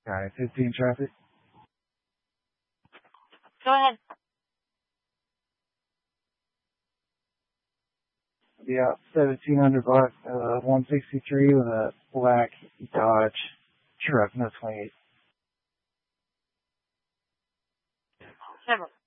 Got it. 15 traffic. Go ahead. Yeah, 1700 bucks, 163 with a black Dodge truck, no 28. Never.